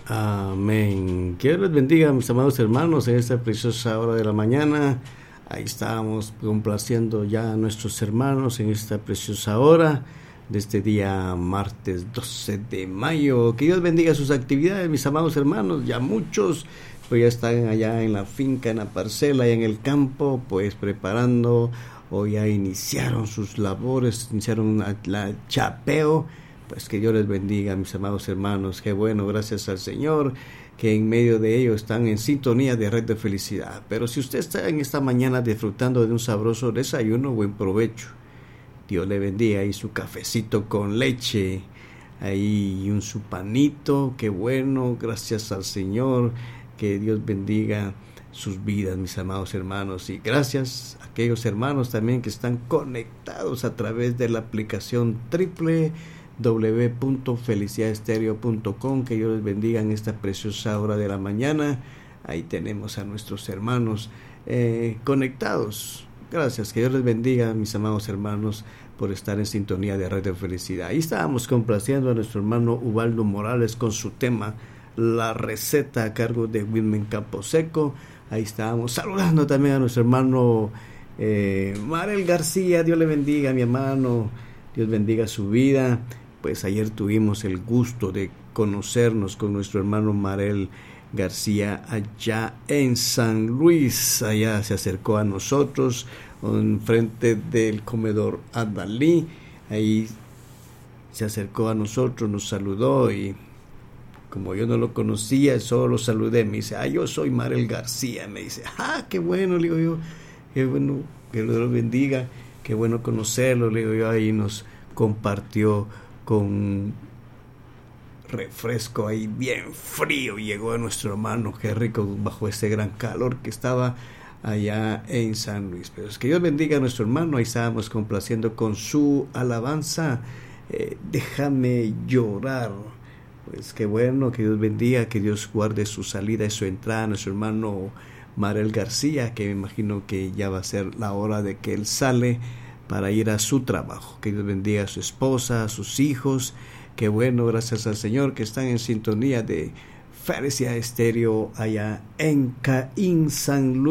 Amén. Que Dios les bendiga, mis amados hermanos, en esta preciosa hora de la mañana. Ahí estamos complaciendo ya a nuestros hermanos en esta preciosa hora de este día martes 12 de mayo. Que Dios bendiga sus actividades, mis amados hermanos. Ya muchos pues ya están allá en la finca, en la parcela y en el campo, pues preparando o ya iniciaron sus labores, iniciaron la chapeo. Pues que Dios les bendiga, mis amados hermanos. Qué bueno, gracias al Señor, que en medio de ellos están en sintonía de Red de Felicidad. Pero si usted está en esta mañana disfrutando de un sabroso desayuno, buen provecho. Dios le bendiga. Y su cafecito con leche, ahí y su panito, qué bueno, gracias al Señor. Que Dios bendiga sus vidas, mis amados hermanos. Y gracias a aquellos hermanos también que están conectados a través de la aplicación www.felicidadestereo.com. Que Dios les bendiga en esta preciosa hora de la mañana. Ahí tenemos a nuestros hermanos conectados. Gracias, que Dios les bendiga, mis amados hermanos, por estar en sintonía de Red de Felicidad. Ahí estábamos complaciendo a nuestro hermano Ubaldo Morales con su tema La Receta, a cargo de Wilmen Camposeco. Ahí estábamos saludando también a nuestro hermano Marel García. Dios le bendiga, mi hermano, Dios bendiga su vida. Pues ayer tuvimos el gusto de conocernos con nuestro hermano Marel García allá en San Luis. Allá se acercó a nosotros en frente del comedor Adalí. Ahí se acercó a nosotros, nos saludó, y como yo no lo conocía, solo lo saludé. Me dice, yo soy Marel García. Me dice, qué bueno, le digo yo, qué bueno, que Dios lo bendiga, qué bueno conocerlo, le digo yo. Ahí nos compartió con refresco ahí bien frío, llegó a nuestro hermano, qué rico, bajo este gran calor que estaba allá en San Luis. Pero es que Dios bendiga a nuestro hermano. Ahí estábamos complaciendo con su alabanza, déjame llorar. Pues qué bueno, que Dios bendiga, que Dios guarde su salida y su entrada a nuestro hermano Marel García, que me imagino que ya va a ser la hora de que él sale para ir a su trabajo. Que Dios bendiga a su esposa, a sus hijos. Qué bueno, gracias al Señor, que están en sintonía de Felicidad Estéreo allá en Caín, San Luis.